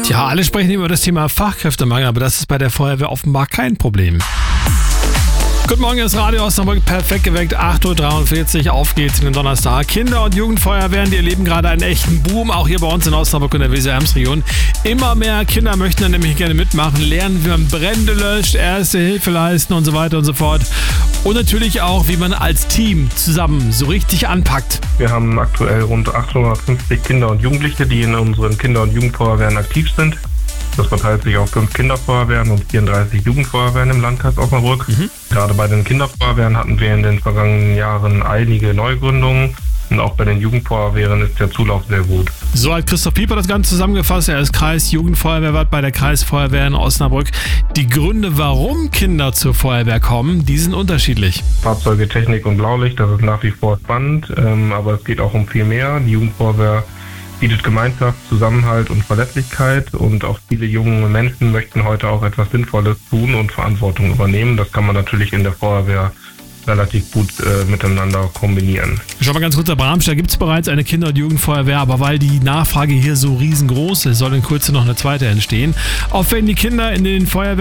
Tja, alle sprechen über das Thema Fachkräftemangel, aber das ist bei der Feuerwehr offenbar kein Problem. Guten Morgen, das Radio Osnabrück, perfekt geweckt, 8.43 Uhr, auf geht's in den Donnerstag. Kinder- und Jugendfeuerwehren, die erleben gerade einen echten Boom, auch hier bei uns in Osnabrück und der Weser-Ems-Region. Immer mehr Kinder möchten dann nämlich gerne mitmachen, lernen, wie man Brände löscht, erste Hilfe leisten und so weiter und so fort. Und natürlich auch, wie man als Team zusammen so richtig anpackt. Wir haben aktuell rund 850 Kinder und Jugendliche, die in unseren Kinder- und Jugendfeuerwehren aktiv sind. Das verteilt sich auf 5 Kinderfeuerwehren und 34 Jugendfeuerwehren im Landkreis Osnabrück. Gerade bei den Kinderfeuerwehren hatten wir in den vergangenen Jahren einige Neugründungen. Und auch bei den Jugendfeuerwehren ist der Zulauf sehr gut. So hat Christoph Pieper das Ganze zusammengefasst. Er ist Kreisjugendfeuerwehrwart bei der Kreisfeuerwehr in Osnabrück. Die Gründe, warum Kinder zur Feuerwehr kommen, die sind unterschiedlich. Fahrzeuge, Technik und Blaulicht, das ist nach wie vor spannend. Aber es geht auch um viel mehr. Die Jugendfeuerwehr bietet Gemeinschaft, Zusammenhalt und Verlässlichkeit. Und auch viele junge Menschen möchten heute auch etwas Sinnvolles tun und Verantwortung übernehmen. Das kann man natürlich in der Feuerwehr relativ gut miteinander kombinieren. Schau mal ganz kurz, Herr Bramsch, da gibt es bereits eine Kinder- und Jugendfeuerwehr, aber weil die Nachfrage hier so riesengroß ist, soll in Kürze noch eine zweite entstehen. Oft werden die Kinder durch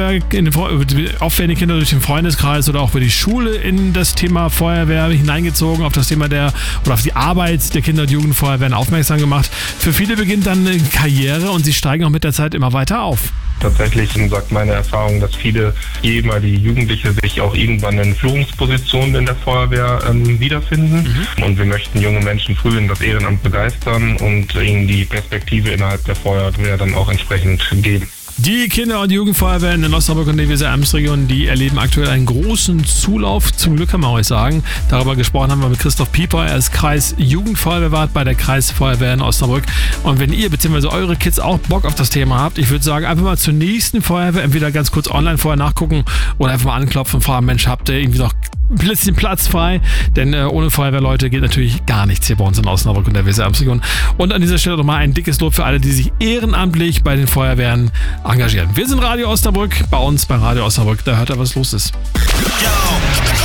den Freundeskreis oder auch über die Schule in das Thema Feuerwehr hineingezogen, auf das Thema auf die Arbeit der Kinder- und Jugendfeuerwehren aufmerksam gemacht. Für viele beginnt dann eine Karriere und sie steigen auch mit der Zeit immer weiter auf. Tatsächlich sagt meine Erfahrung, dass viele ehemalige Jugendliche sich auch irgendwann in Führungspositionen in der Feuerwehr wiederfinden. Und wir möchten junge Menschen früh in das Ehrenamt begeistern und ihnen die Perspektive innerhalb der Feuerwehr dann auch entsprechend geben. Die Kinder- und Jugendfeuerwehren in Osnabrück und der Weser-Ems-Region, die erleben aktuell einen großen Zulauf. Zum Glück kann man euch sagen. Darüber gesprochen haben wir mit Christoph Pieper. Er ist Kreisjugendfeuerwehrwart bei der Kreisfeuerwehr in Osnabrück. Und wenn ihr bzw. eure Kids auch Bock auf das Thema habt, ich würde sagen, einfach mal zur nächsten Feuerwehr, entweder ganz kurz online vorher nachgucken oder einfach mal anklopfen und fragen, Mensch, habt ihr irgendwie noch ein bisschen Platz frei? Denn ohne Feuerwehrleute geht natürlich gar nichts hier bei uns in Osnabrück und der Weser-Ems-Region. Und an dieser Stelle nochmal ein dickes Lob für alle, die sich ehrenamtlich bei den Feuerwehren engagieren. Wir sind Radio Osnabrück, bei uns bei Radio Osnabrück, da hört ihr, was los ist. Yo.